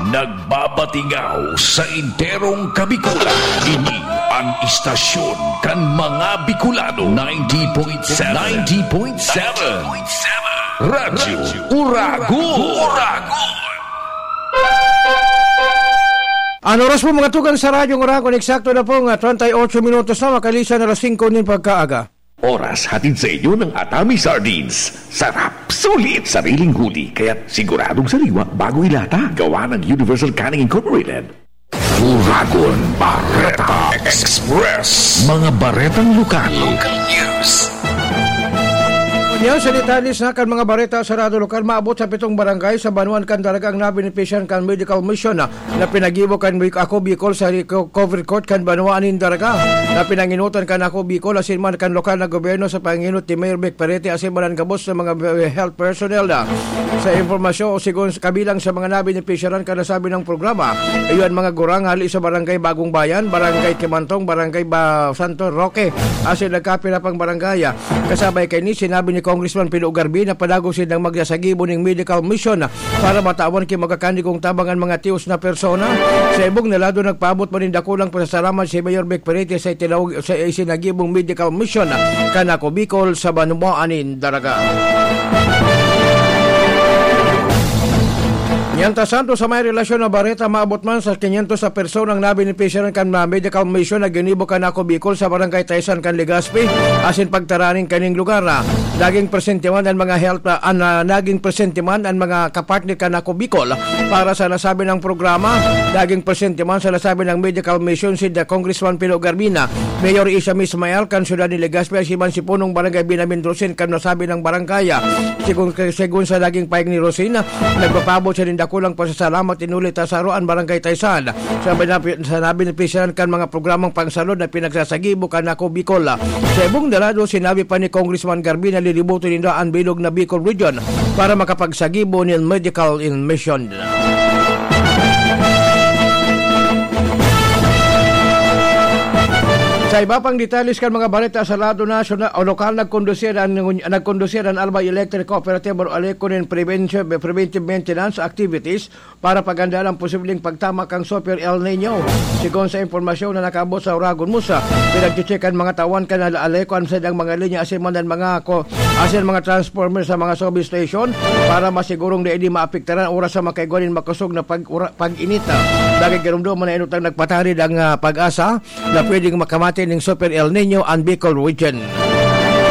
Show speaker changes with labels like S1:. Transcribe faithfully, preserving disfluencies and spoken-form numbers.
S1: Nagbabatingaw sa enterong Kabikulan. Ini ang istasyon kan mga Bicolano. ninety point seven ninety point seven Radyo Uragon. Uragon.
S2: Ang oras po mga tugang sa Radyo Uragon, eksakto na po nga thirty-eight minutos na makalisan na alas singko ng pagkaaga.
S1: Oras hatid sa inyo ng Atami Sardines. Sarap, sulit, sariling huli, kaya't siguradong sariwa bago ilata. Gawa ng Universal Canning Incorporated. Uragon Bareta Express. Mga baretang lokal. Local news.
S2: Yan sa detalis na kan mga bareta sa Radyo Lokal, maabot sa pitong barangay sa Banuan kan dalagang nabinipisyan kan medical mission na, na pinagibo kan ako Bicol sa cover court kan Banuan in Daraga na pinanginutan kan ako Bicol asin man kan lokal na gobyerno sa panginut ni Mayor Vic Perete asin man gabos sa mga health personnel na sa informasyon o sigon kabilang sa mga nabinipisyaran kan nasabi ng programa ayun mga gurang hali sa barangay Bagong Bayan, barangay Kimantong, barangay ba Santo Roque asin nagkapila pang barangay kasabay kay ni sinabi ni Congressman Pilo Garbi na padago silang magsasagibo ng medical mission para matawan kay magkakandigong tabangan mga tios na persona. Sa ibong nalado nagpaabot man dakulang pasasalamat si Mayor Vic Perete sa itinawag sa isinagibong medical mission kanako Bicol sa Banuan in Daraga. Yanta Santo sa may relasyon na bareta maabot man sa quinientos sa personang nabinipisyaran kan na medical mission na ginibo kan ako Bicol sa barangay Taysan kan Legazpi asin pagtaraning kaning lugar na naging presentiman ang mga health na uh, naging presentiman ang mga kapartner kan ako Bicol para sa nasabi ng programa naging presentiman sa nasabi ng medical mission si the Congressman Pilo Garbina, Mayor Isa Mismael kan syudad ni Legazpi asiman si punong barangay Binamin Rosin kan nasabi ng barangay sigun, sigun sa naging paig ni Rosin nagpapabot sa ninda kulang pasasalamat inulit sa Aruan Barangay Taysan sa nabinipisyaran kan mga programang pangsalod na pinagsasagibo kan ako Bicol. Sa ibong dalado sinabi pa ni Congressman Garbi na lilibuto nila ang bilog na Bicol Region para makapagsagibo ng medical in mission. Sa iba pang detalles kan mga balita sa lado national o lokal nagkondusir ang nagkondusir ang Albay Electric Cooperative o Aleco ng preventive, preventive maintenance activities para pagandaan ang posibleng pagtama kang Super El Nino. Sigon sa informasyon na nakaabot sa Uragon Musa, pinagchichekan mga tawan kan na Aleco ang sadang mga linya asin man mga ko asin mga transformer sa mga substation para masigurong na hindi maapektaran oras sa makaiguanin makusog na pag pag-inita. Daging garumdo man inutang nagpatarid ang uh, pag-asa na pwedeng makamati ng Super El Nino and Bicol Region.